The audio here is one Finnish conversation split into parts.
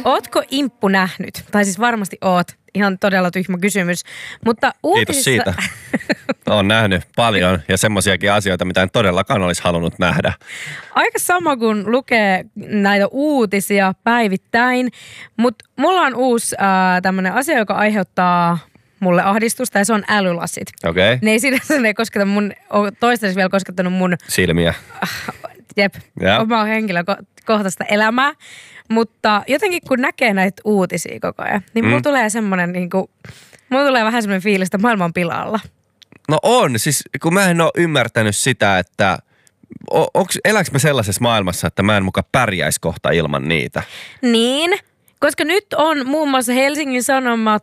Ootko Imppu nähnyt? Tai siis varmasti oot. Ihan todella tyhmä kysymys. Mutta uutisissa... Kiitos siitä. Olen nähnyt paljon ja semmoisiakin asioita, mitä en todellakaan olisi halunnut nähdä. Aika sama kuin lukee näitä uutisia päivittäin. Mutta mulla on uusi tämmöinen asia, joka aiheuttaa mulle ahdistusta ja se on älylasit. Okei. Ne ei sinänsä kosketa toistaiseksi vielä koskettanut mun... Silmiä. Omaa henkilökohtaista elämää. Mutta jotenkin kun näkee näitä uutisia koko ajan, niin mulla tulee semmoinen mulla tulee vähän semmoinen fiilis, että maailma on pilalla. No on, siis kun mä en ole ymmärtänyt sitä, että elääkö mä sellaisessa maailmassa, että mä en muka pärjäisi kohta ilman niitä? Niin, koska nyt on muun muassa Helsingin Sanomat,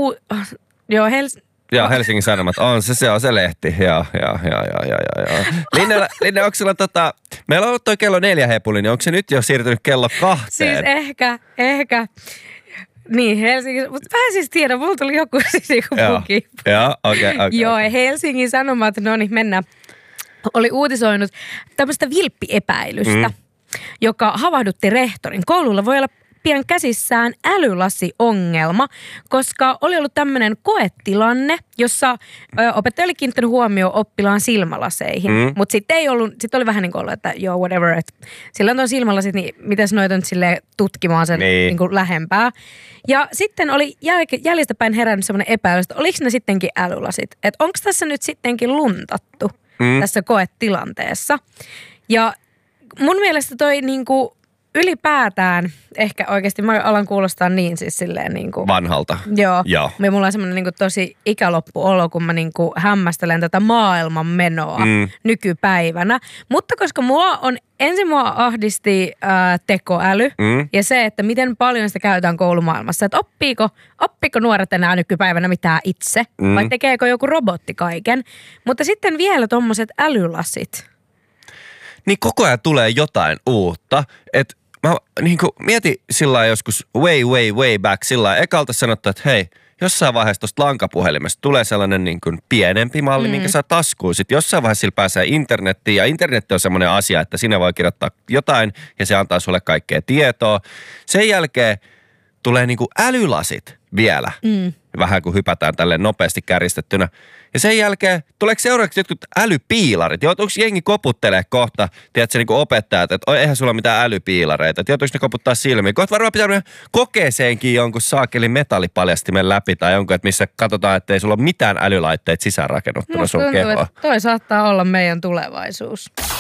Helsingin Sanomat, se on se lehti, joo. Linne, onko sulla meillä on ollut toi kello 4 hepuli, niin onko se nyt jo siirtynyt kello 2? Siis ehkä. Niin, Helsingin, mutta mä en siis tiedä, mulla tuli joku puki. Joo, okei. Joo, Helsingin Sanomat, no niin, mennään. Oli uutisoinut tämmöistä vilppiepäilystä, joka havahdutti rehtorin. Koululla voi olla pian käsissään älylasiongelma, koska oli ollut tämmöinen koetilanne, jossa opettaja oli kiinnittänyt huomioon oppilaan silmälaseihin. Mutta sitten oli vähän niin kuin ollut, että joo, whatever, että sillä on tuon silmälasit, niin mitäs noita nyt silleen tutkimaan sen niin kuin lähempää. Ja sitten oli jäljestäpäin herännyt semmoinen epäilys, että oliko ne sittenkin älylasit? Että onko tässä nyt sittenkin luntattu tässä koetilanteessa? Ja mun mielestä toi niinku... Ylipäätään ehkä oikeasti mä alan kuulostaa niin siis silleen niinku... Vanhalta. Joo. Ja mulla on semmoinen niinku tosi ikäloppuolo, kun mä niinku hämmästelen tätä maailman menoa nykypäivänä. Mutta koska mua ahdisti tekoäly ja se, että miten paljon sitä käytetään koulumaailmassa. Että oppiiko nuoret enää nykypäivänä mitään itse vai tekeekö joku robotti kaiken. Mutta sitten vielä tommoset älylasit. Niin koko ajan tulee jotain uutta, että mä mietin sillä joskus way back sillä ekalta sanottu, että hei, jossain vaiheessa tuosta lankapuhelimesta tulee sellainen niin kuin pienempi malli, minkä saa taskuun. Sitten jossain vaiheessa sillä pääsee internettiin ja internet on semmoinen asia, että sinne voi kirjoittaa jotain ja se antaa sulle kaikkea tietoa. Sen jälkeen tulee niin kuin älylasit vielä, vähän kun hypätään tälleen nopeasti kärjistettynä. Ja sen jälkeen tuleeko seuraavaksi jotkut älypiilarit? Joutuuko jengi koputtelee kohta, tiedätkö, niin kuin opettajat, että eihän sulla mitään älypiilareita, että joutuuko ne koputtaa silmiin? Kohta varmaan pitää mennä kokeeseenkin jonkun saakelin metallipaljastimen läpi tai jonkun, että missä katsotaan, että ei sulla ole mitään älylaitteet sisäänrakennuttuna sun kehoa. Toi saattaa olla meidän tulevaisuus.